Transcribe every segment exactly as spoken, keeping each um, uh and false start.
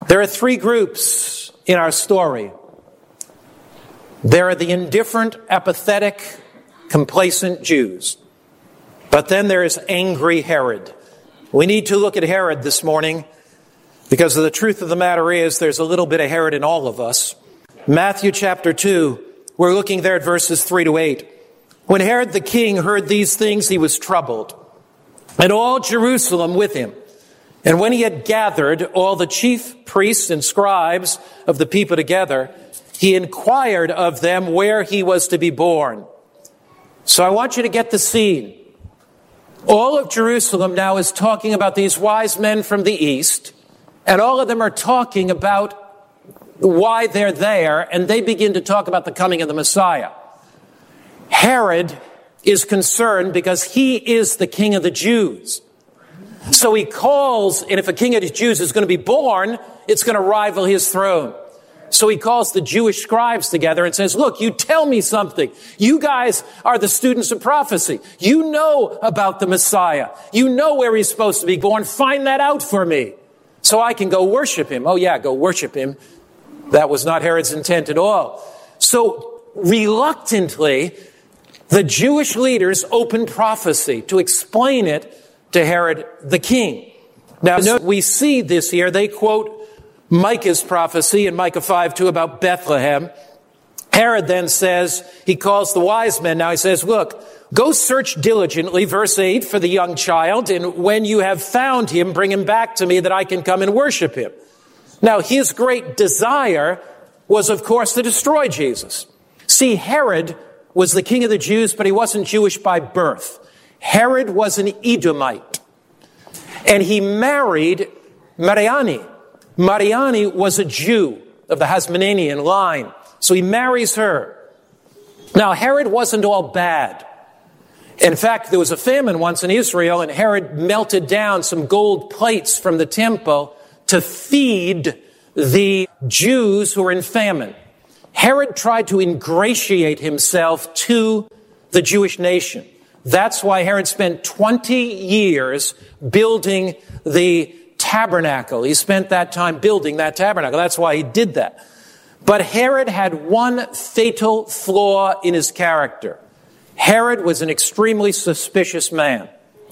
There are three groups in our story. There are the indifferent, apathetic, complacent Jews. But then there is angry Herod. We need to look at Herod this morning because the truth of the matter is there's a little bit of Herod in all of us. Matthew chapter two, we're looking there at verses three to eight. When Herod the king heard these things, he was troubled, and all Jerusalem with him. And when he had gathered all the chief priests and scribes of the people together, he inquired of them where he was to be born. So I want you to get the scene. All of Jerusalem now is talking about these wise men from the east, and all of them are talking about why they're there, and they begin to talk about the coming of the Messiah. Herod is concerned because he is the king of the Jews. So he calls, and if a king of the Jews is going to be born, it's going to rival his throne. So he calls the Jewish scribes together and says, look, you tell me something. You guys are the students of prophecy. You know about the Messiah. You know where he's supposed to be born. Find that out for me so I can go worship him. Oh yeah, go worship him. That was not Herod's intent at all. So reluctantly, the Jewish leaders opened prophecy to explain it to Herod the king. Now, note, we see this here. They quote Micah's prophecy in Micah five two about Bethlehem. Herod then says, he calls the wise men. Now he says, look, go search diligently, verse eight, for the young child, and when you have found him, bring him back to me that I can come and worship him. Now, his great desire was, of course, to destroy Jesus. See, Herod was the king of the Jews, but he wasn't Jewish by birth. Herod was an Edomite, and he married Mariani. Mariani was a Jew of the Hasmonean line, so he marries her. Now, Herod wasn't all bad. In fact, there was a famine once in Israel, and Herod melted down some gold plates from the temple to feed the Jews who were in famine. Herod tried to ingratiate himself to the Jewish nation. That's why Herod spent twenty years building the tabernacle. He spent that time building that tabernacle. That's why he did that. But Herod had one fatal flaw in his character. Herod was an extremely suspicious man.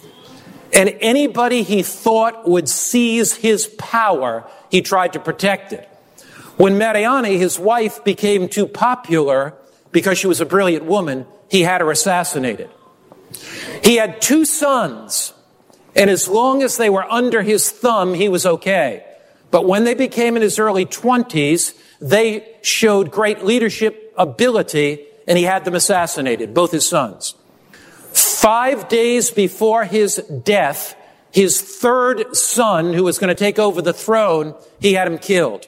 And anybody he thought would seize his power, he tried to protect it. When Mariani, his wife, became too popular because she was a brilliant woman, he had her assassinated. He had two sons, and as long as they were under his thumb, he was okay. But when they became in his early twenties, they showed great leadership ability, and he had them assassinated, both his sons. Five days before his death, his third son, who was going to take over the throne, he had him killed.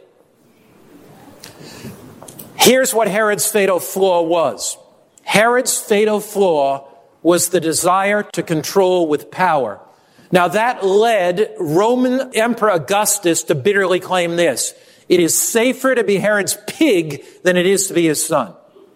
Here's what Herod's fatal flaw was. Herod's fatal flaw was the desire to control with power. Now that led Roman Emperor Augustus to bitterly claim this: it is safer to be Herod's pig than it is to be his son.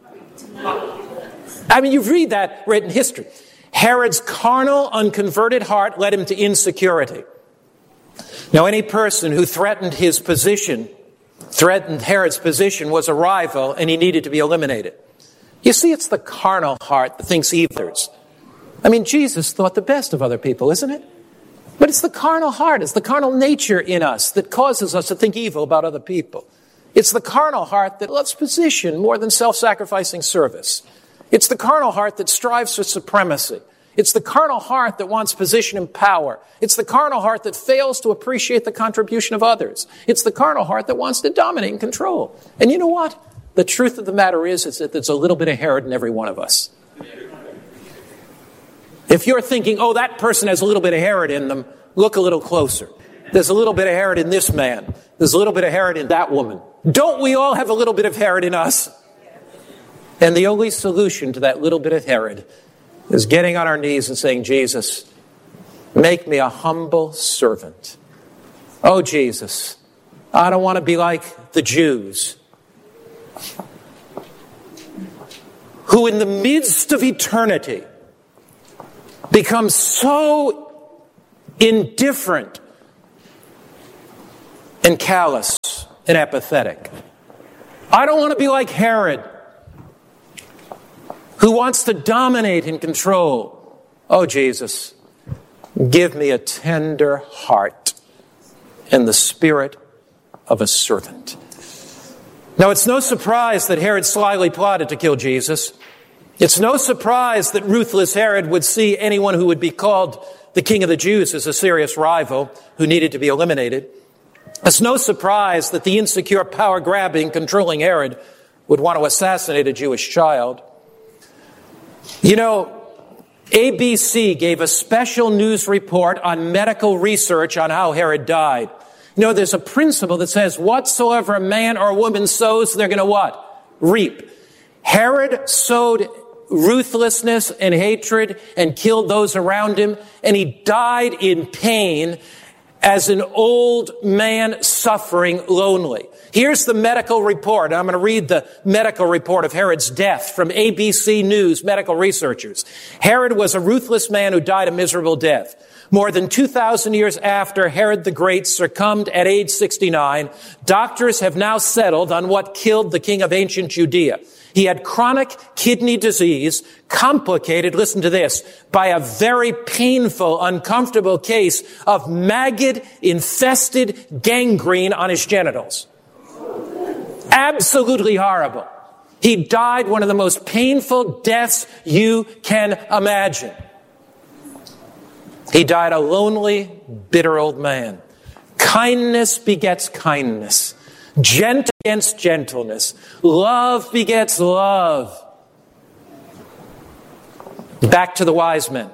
I mean, you read that written history. Herod's carnal, unconverted heart led him to insecurity. Now, any person who threatened his position, threatened Herod's position, was a rival, and he needed to be eliminated. You see, it's the carnal heart that thinks evil. I mean, Jesus thought the best of other people, isn't it? But it's the carnal heart, it's the carnal nature in us that causes us to think evil about other people. It's the carnal heart that loves position more than self-sacrificing service. It's the carnal heart that strives for supremacy. It's the carnal heart that wants position and power. It's the carnal heart that fails to appreciate the contribution of others. It's the carnal heart that wants to dominate and control. And you know what? The truth of the matter is, is that there's a little bit of Herod in every one of us. If you're thinking, oh, that person has a little bit of Herod in them, look a little closer. There's a little bit of Herod in this man. There's a little bit of Herod in that woman. Don't we all have a little bit of Herod in us? And the only solution to that little bit of Herod is getting on our knees and saying, Jesus, make me a humble servant. Oh, Jesus, I don't want to be like the Jews who in the midst of eternity become so indifferent and callous and apathetic. I don't want to be like Herod, who wants to dominate and control. Oh, Jesus, give me a tender heart and the spirit of a servant. Now, it's no surprise that Herod slyly plotted to kill Jesus. It's no surprise that ruthless Herod would see anyone who would be called the King of the Jews as a serious rival who needed to be eliminated. It's no surprise that the insecure, power-grabbing, controlling Herod would want to assassinate a Jewish child. You know, A B C gave a special news report on medical research on how Herod died. You know, there's a principle that says whatsoever a man or a woman sows, they're going to what? Reap. Herod sowed ruthlessness and hatred and killed those around him, and he died in pain as an old man suffering lonely. Here's the medical report. I'm going to read the medical report of Herod's death from A B C News medical researchers. Herod was a ruthless man who died a miserable death. More than two thousand years after Herod the Great succumbed at age sixty-nine, doctors have now settled on what killed the king of ancient Judea. He had chronic kidney disease, complicated, listen to this, by a very painful, uncomfortable case of maggot-infested gangrene on his genitals. Absolutely horrible. He died one of the most painful deaths you can imagine. He died a lonely, bitter old man. Kindness begets kindness. Gentle against gentleness. Love begets love. Back to the wise men.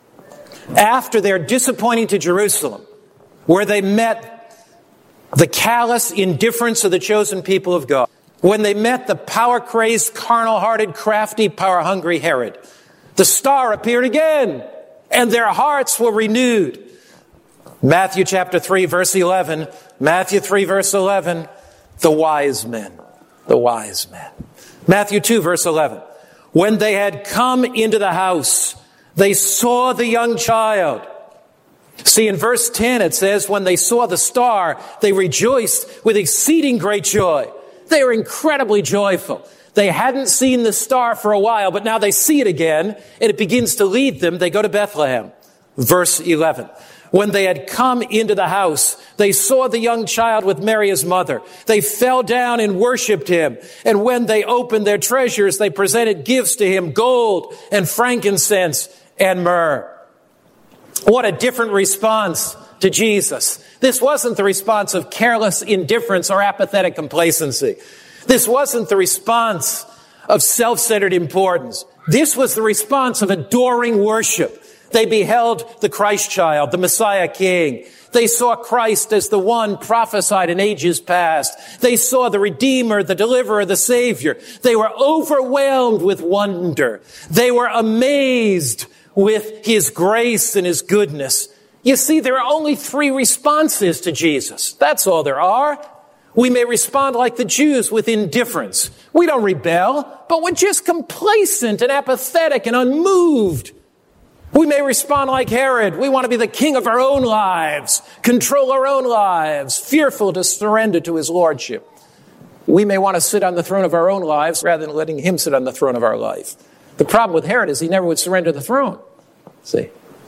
After their disappointing to Jerusalem, where they met the callous indifference of the chosen people of God, when they met the power-crazed, carnal-hearted, crafty, power-hungry Herod, the star appeared again, and their hearts were renewed. Matthew chapter three, verse eleven. Matthew three, verse eleven. The wise men. The wise men. Matthew two, verse eleven. When they had come into the house, they saw the young child. See, in verse ten it says, when they saw the star, they rejoiced with exceeding great joy. They were incredibly joyful. They hadn't seen the star for a while, but now they see it again, and it begins to lead them. They go to Bethlehem. Verse eleven. When they had come into the house, they saw the young child with Mary his mother. They fell down and worshipped him. And when they opened their treasures, they presented gifts to him, gold and frankincense and myrrh. What a different response to Jesus. This wasn't the response of careless indifference or apathetic complacency. This wasn't the response of self-centered importance. This was the response of adoring worship. They beheld the Christ child, the Messiah King. They saw Christ as the one prophesied in ages past. They saw the Redeemer, the Deliverer, the Savior. They were overwhelmed with wonder. They were amazed with his grace and his goodness. You see, there are only three responses to Jesus. That's all there are. We may respond like the Jews with indifference. We don't rebel, but we're just complacent and apathetic and unmoved. We may respond like Herod. We want to be the king of our own lives, control our own lives, fearful to surrender to his lordship. We may want to sit on the throne of our own lives rather than letting him sit on the throne of our life. The problem with Herod is he never would surrender the throne. See?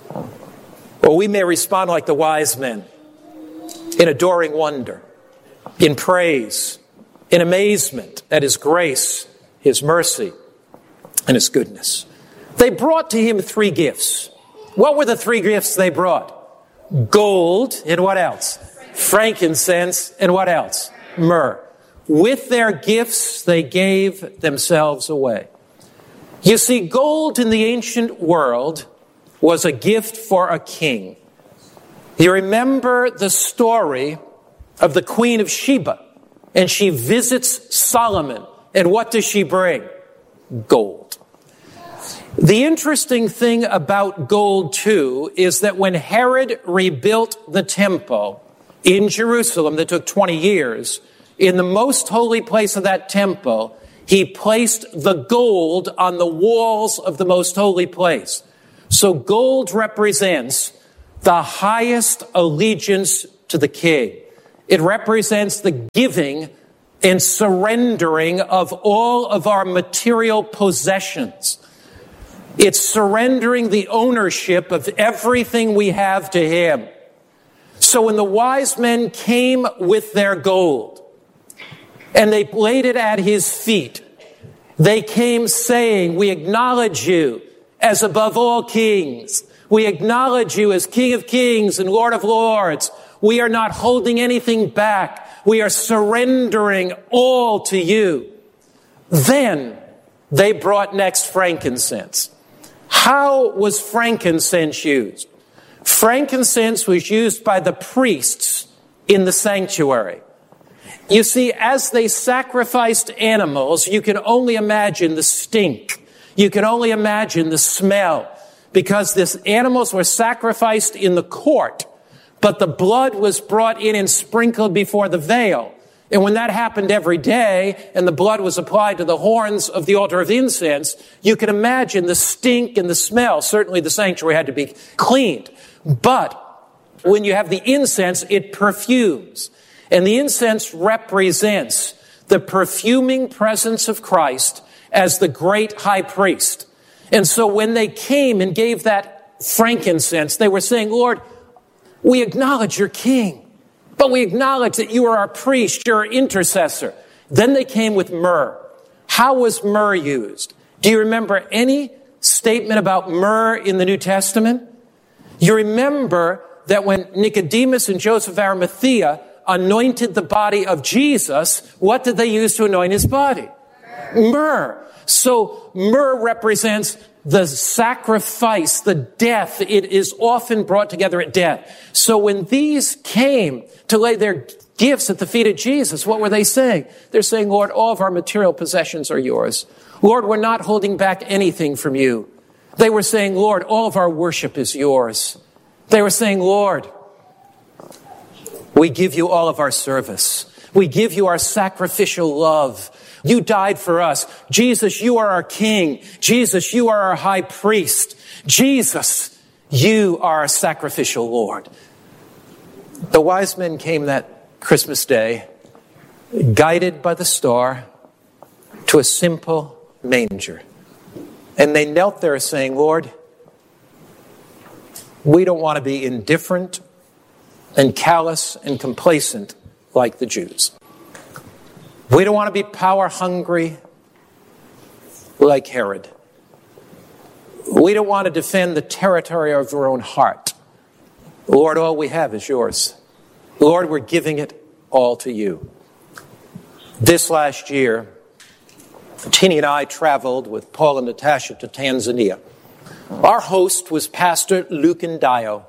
Or we may respond like the wise men, in adoring wonder, in praise, in amazement at his grace, his mercy, and his goodness. They brought to him three gifts. What were the three gifts they brought? Gold, and what else? Frankincense, and what else? Myrrh. With their gifts, they gave themselves away. You see, gold in the ancient world was a gift for a king. You remember the story of the Queen of Sheba, and she visits Solomon, and what does she bring? Gold. The interesting thing about gold, too, is that when Herod rebuilt the temple in Jerusalem that took twenty years, in the most holy place of that temple, he placed the gold on the walls of the most holy place. So gold represents the highest allegiance to the king. It represents the giving and surrendering of all of our material possessions. It's surrendering the ownership of everything we have to Him. So when the wise men came with their gold and they laid it at His feet, they came saying, we acknowledge you as above all kings. We acknowledge you as King of kings and Lord of lords. We are not holding anything back. We are surrendering all to you. Then they brought next frankincense. How was frankincense used? Frankincense was used by the priests in the sanctuary. You see, as they sacrificed animals, you can only imagine the stink. You can only imagine the smell, because these animals were sacrificed in the court, but the blood was brought in and sprinkled before the veil. And when that happened every day, and the blood was applied to the horns of the altar of incense, you can imagine the stink and the smell. Certainly the sanctuary had to be cleaned. But when you have the incense, it perfumes. And the incense represents the perfuming presence of Christ as the great high priest. And so when they came and gave that frankincense, they were saying, Lord, we acknowledge you're king, but we acknowledge that you are our priest, you're our intercessor. Then they came with myrrh. How was myrrh used? Do you remember any statement about myrrh in the New Testament? You remember that when Nicodemus and Joseph of Arimathea anointed the body of Jesus, what did they use to anoint his body? Myrrh. So myrrh represents the sacrifice, the death. It is often brought together at death. So when these came to lay their gifts at the feet of Jesus, what were they saying? They're saying, Lord, all of our material possessions are yours. Lord, we're not holding back anything from you. They were saying, Lord, all of our worship is yours. They were saying, Lord, we give you all of our service. We give you our sacrificial love. You died for us. Jesus, you are our King. Jesus, you are our high priest. Jesus, you are our sacrificial Lord. The wise men came that Christmas day, guided by the star, to a simple manger. And they knelt there saying, Lord, we don't want to be indifferent and callous and complacent like the Jews. We don't want to be power hungry like Herod. We don't want to defend the territory of our own heart. Lord, all we have is yours. Lord, we're giving it all to you. This last year, Tini and I traveled with Paul and Natasha to Tanzania. Our host was Pastor Lucandayo.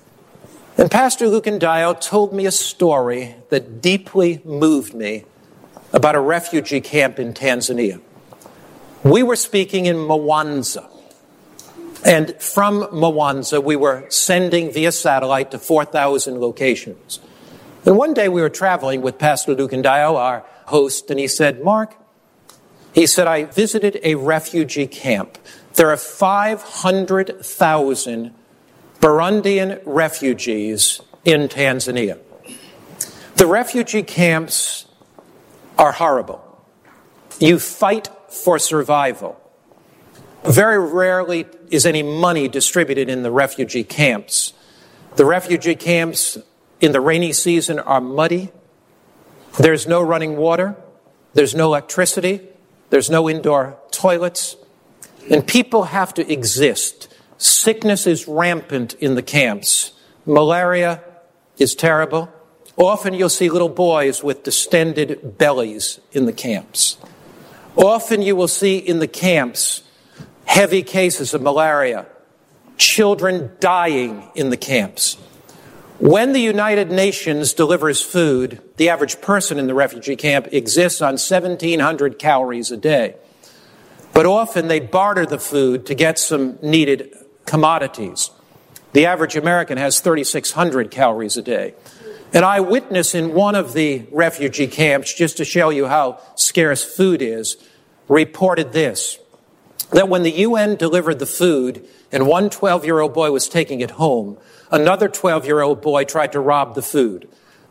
And Pastor Lucandayo told me a story that deeply moved me about a refugee camp in Tanzania. We were speaking in Mwanza. And from Mwanza, we were sending via satellite to four thousand locations. And one day we were traveling with Pastor Lucandayo, our host, and he said, Mark, he said, I visited a refugee camp. There are five hundred thousand Burundian refugees in Tanzania. The refugee camps are horrible. You fight for survival. Very rarely is any money distributed in the refugee camps. The refugee camps in the rainy season are muddy. There's no running water. There's no electricity. There's no indoor toilets. And people have to exist. Sickness is rampant in the camps. Malaria is terrible. Often you'll see little boys with distended bellies in the camps. Often you will see in the camps heavy cases of malaria, children dying in the camps. When the United Nations delivers food, the average person in the refugee camp exists on seventeen hundred calories a day. But often they barter the food to get some needed commodities. The average American has thirty-six hundred calories a day. An eyewitness in one of the refugee camps, just to show you how scarce food is, reported this, that when the U N delivered the food and one twelve-year-old boy was taking it home, another twelve-year-old boy tried to rob the food.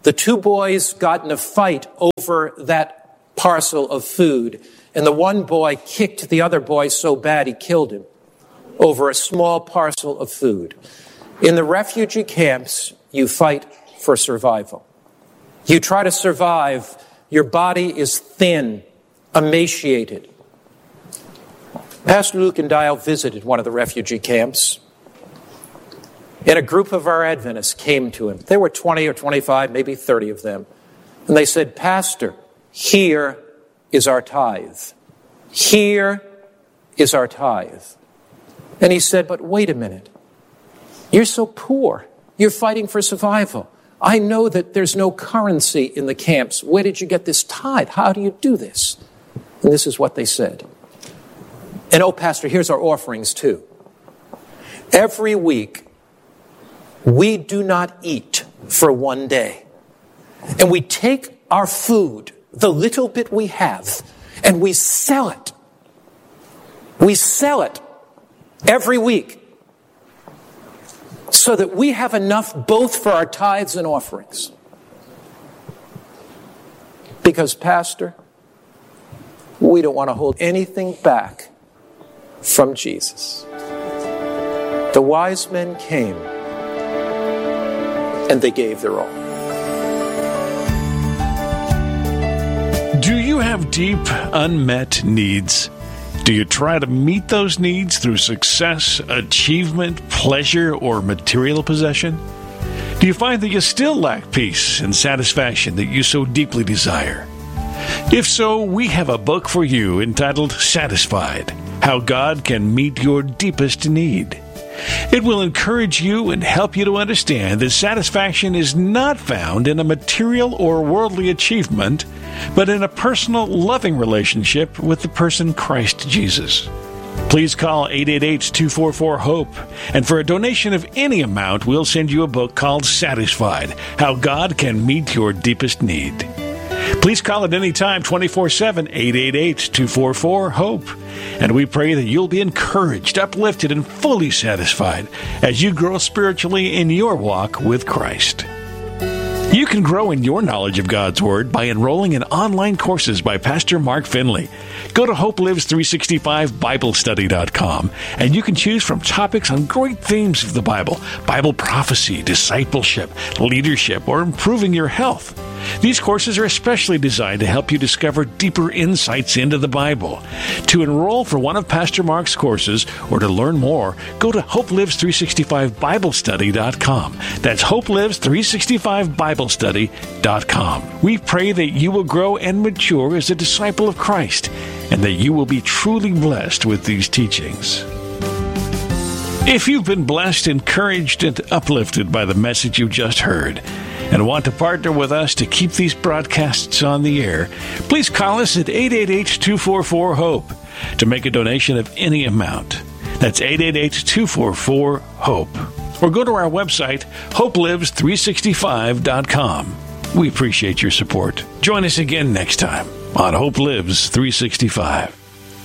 the two boys got in a fight over that parcel of food, and the one boy kicked the other boy so bad he killed him over a small parcel of food. In the refugee camps, you fight for survival. You try to survive. Your body is thin, emaciated. Pastor Luke and Dial visited one of the refugee camps, and a group of our Adventists came to him. There were twenty or twenty-five, maybe thirty of them. And they said, "Pastor, here is our tithe. Here is our tithe." And he said, "But wait a minute. You're so poor. You're fighting for survival. I know that there's no currency in the camps. Where did you get this tithe? How do you do this?" And this is what they said. And oh, Pastor, here's our offerings too. Every week, we do not eat for one day. And we take our food, the little bit we have, and we sell it. We sell it every week so that we have enough both for our tithes and offerings. Because, Pastor, we don't want to hold anything back from Jesus. The wise men came and they gave their all. Do you have deep, unmet needs? Do you try to meet those needs through success, achievement, pleasure, or material possession? Do you find that you still lack peace and satisfaction that you so deeply desire? If so, we have a book for you entitled Satisfied: How God Can Meet Your Deepest Need. It will encourage you and help you to understand that satisfaction is not found in a material or worldly achievement, but in a personal, loving relationship with the person Christ Jesus. Please call eight eight eight, two four four, HOPE, and for a donation of any amount, we'll send you a book called Satisfied: How God Can Meet Your Deepest Need. Please call at any time, twenty-four seven, eight eight eight, two four four, HOPE. And we pray that you'll be encouraged, uplifted, and fully satisfied as you grow spiritually in your walk with Christ. You can grow in your knowledge of God's Word by enrolling in online courses by Pastor Mark Finley. Go to hope lives three sixty-five bible study dot com, and you can choose from topics on great themes of the Bible: Bible prophecy, discipleship, leadership, or improving your health. These courses are especially designed to help you discover deeper insights into the Bible. To enroll for one of Pastor Mark's courses or to learn more, go to hope lives three sixty-five bible study dot com. That's hope lives three sixty-five bible study dot com. We pray that you will grow and mature as a disciple of Christ, and that you will be truly blessed with these teachings. If you've been blessed, encouraged, and uplifted by the message you just heard, and want to partner with us to keep these broadcasts on the air, please call us at eight eight eight, two four four, HOPE to make a donation of any amount. That's eight eight eight, two four four, HOPE. Or go to our website, hope lives three sixty-five dot com. We appreciate your support. Join us again next time on Hope Lives three sixty-five.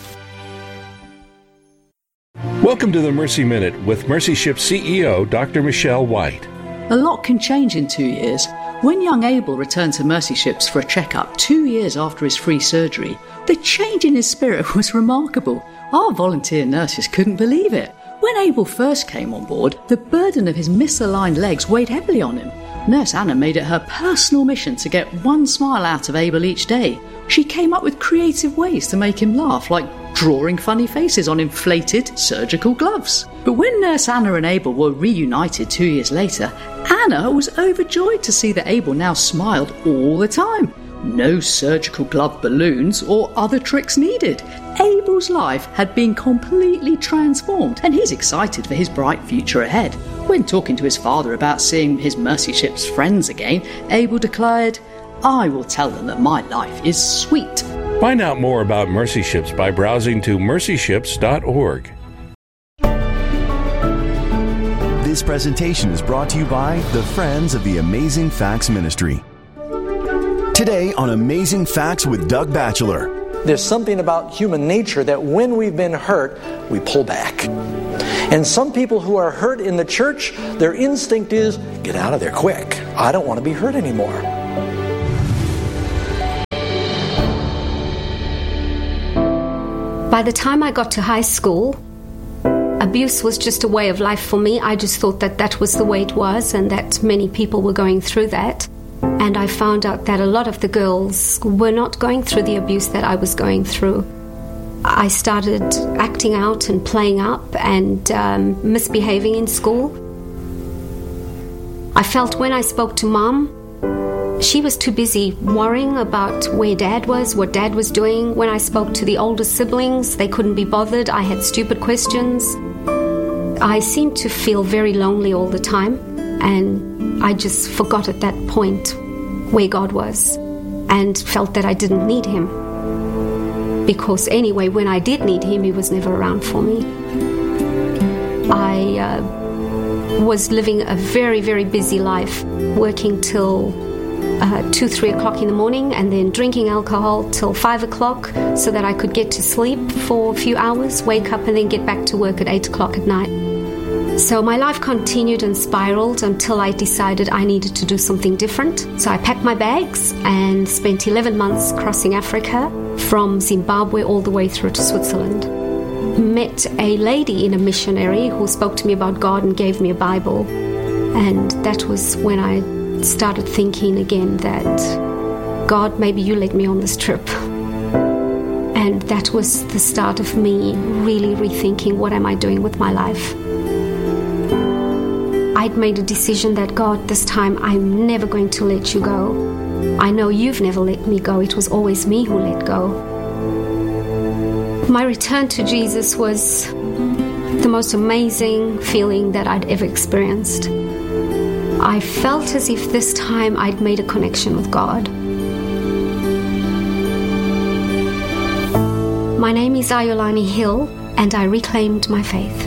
Welcome to the Mercy Minute with Mercy Ship C E O Doctor Michelle White. A lot can change in two years. When young Abel returned to Mercy Ships for a checkup two years after his free surgery, the change in his spirit was remarkable. Our volunteer nurses couldn't believe it. When Abel first came on board, the burden of his misaligned legs weighed heavily on him. Nurse Anna made it her personal mission to get one smile out of Abel each day. She came up with creative ways to make him laugh, like drawing funny faces on inflated surgical gloves. But when Nurse Anna and Abel were reunited two years later, Anna was overjoyed to see that Abel now smiled all the time. No surgical glove balloons or other tricks needed. Abel's life had been completely transformed, and he's excited for his bright future ahead. When talking to his father about seeing his Mercy Ships friends again, Abel declared, "I will tell them that my life is sweet." Find out more about Mercy Ships by browsing to mercy ships dot org. This presentation is brought to you by the Friends of the Amazing Facts Ministry. Today on Amazing Facts with Doug Batchelor. There's something about human nature that when we've been hurt, we pull back. And some people who are hurt in the church, their instinct is, get out of there quick. I don't want to be hurt anymore. By the time I got to high school, abuse was just a way of life for me. I just thought that that was the way it was and that many people were going through that. And I found out that a lot of the girls were not going through the abuse that I was going through. I started acting out and playing up and um, misbehaving in school. I felt when I spoke to Mom, she was too busy worrying about where Dad was, what Dad was doing. When I spoke to the older siblings, they couldn't be bothered. I had stupid questions. I seemed to feel very lonely all the time, and I just forgot at that point where God was and felt that I didn't need Him. Because anyway, when I did need Him, He was never around for me. I uh, was living a very, very busy life, working till uh, two, three o'clock in the morning, and then drinking alcohol till five o'clock so that I could get to sleep for a few hours, wake up, and then get back to work at eight o'clock at night. So my life continued and spiraled until I decided I needed to do something different. So I packed my bags and spent eleven months crossing Africa from Zimbabwe all the way through to Switzerland. Met a lady in a missionary who spoke to me about God and gave me a Bible. And that was when I started thinking again that, God, maybe you led me on this trip. And that was the start of me really rethinking, what am I doing with my life? I'd made a decision that, God, this time I'm never going to let you go. I know you've never let me go. It was always me who let go. My return to Jesus was the most amazing feeling that I'd ever experienced. I felt as if this time I'd made a connection with God. My name is Ayolani Hill, and I reclaimed my faith.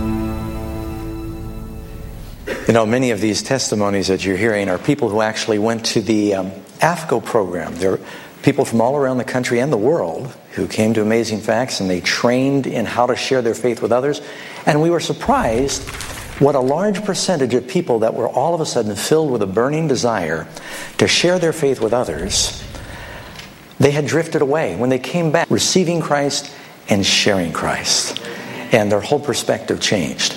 You know, many of these testimonies that you're hearing are people who actually went to the um, A F C O program. They're people from all around the country and the world who came to Amazing Facts, and they trained in how to share their faith with others. And we were surprised what a large percentage of people that were all of a sudden filled with a burning desire to share their faith with others, they had drifted away. When they came back, receiving Christ and sharing Christ, and their whole perspective changed.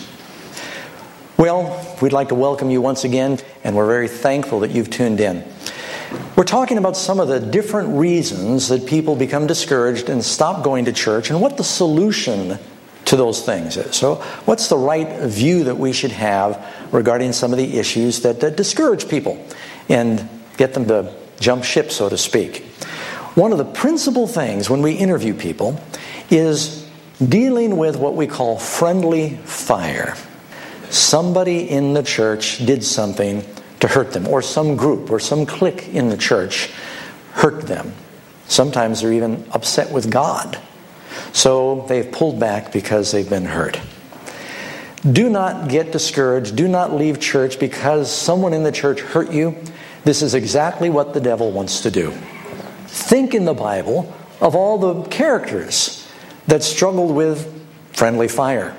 Well, we'd like to welcome you once again, and we're very thankful that you've tuned in. We're talking about some of the different reasons that people become discouraged and stop going to church, and what the solution to those things is. So what's the right view that we should have regarding some of the issues that, that discourage people and get them to jump ship, so to speak. One of the principal things when we interview people is dealing with what we call friendly fire. Somebody in the church did something to hurt them, or some group or some clique in the church hurt them. Sometimes they're even upset with God. So they've pulled back because they've been hurt. Do not get discouraged. Do not leave church because someone in the church hurt you. This is exactly what the devil wants to do. Think in the Bible of all the characters that struggled with friendly fire.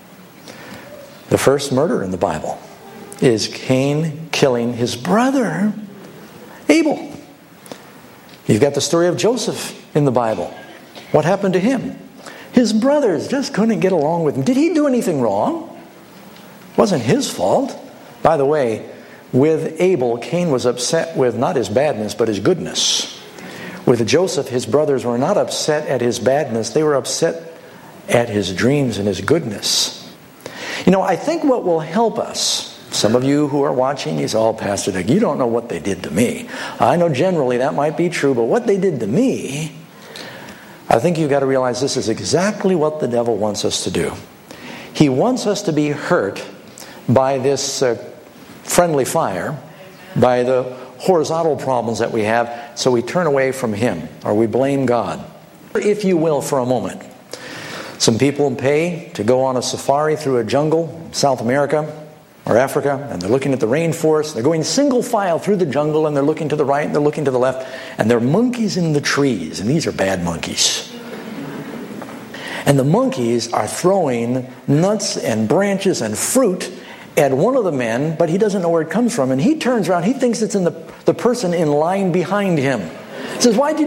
The first murder in the Bible is Cain killing his brother, Abel. You've got the story of Joseph in the Bible. What happened to him? His brothers just couldn't get along with him. Did he do anything wrong? It wasn't his fault. By the way, with Abel, Cain was upset with not his badness, but his goodness. With Joseph, his brothers were not upset at his badness. They were upset at his dreams and his goodness. You know, I think what will help us, some of you who are watching, you say, oh, Pastor Dick, you don't know what they did to me. I know generally that might be true, but what they did to me, I think you've got to realize this is exactly what the devil wants us to do. He wants us to be hurt by this uh, friendly fire, by the horizontal problems that we have, so we turn away from Him, or we blame God. If you will, for a moment. Some people pay to go on a safari through a jungle, South America or Africa, and they're looking at the rainforest. They're going single file through the jungle, and they're looking to the right and they're looking to the left, and there are monkeys in the trees, and these are bad monkeys. And the monkeys are throwing nuts and branches and fruit at one of the men, but he doesn't know where it comes from. And he turns around, he thinks it's in the, the person in line behind him. He says, why'd you